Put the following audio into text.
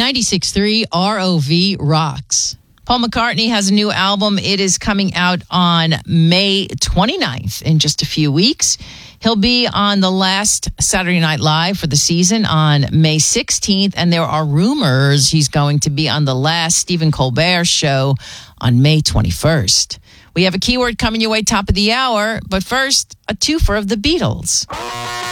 96.3 ROV rocks. Paul McCartney has a new album. It is coming out on May 29th in just a few weeks. He'll be on the last Saturday Night Live for the season on May 16th, and there are rumors he's going to be on the last Stephen Colbert show on May 21st. We have a keyword coming your way top of the hour, but first, a twofer of the Beatles.